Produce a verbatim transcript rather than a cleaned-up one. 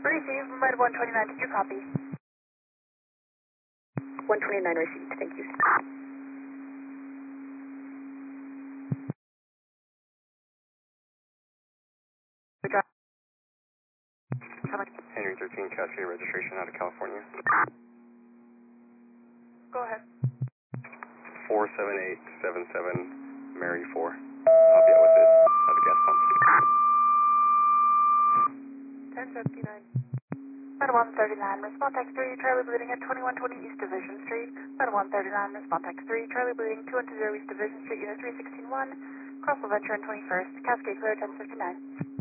Receive, Med one twenty-nine, did you copy? one twenty-nine received, thank you. Henry thirteen, Cascade registration out of California. Go ahead. four seven eight seven seven, Mary four. I'll be out with it at the gas pump. ten fifty-nine. Med one thirty-nine, response text three, Charlie bleeding at twenty-one twenty East Division Street. Med one thirty-nine, response text three, Charlie bleeding two one two zero East Division Street, unit three sixteen one, cross LaVenture and twenty-first, Cascade clear ten fifty-nine.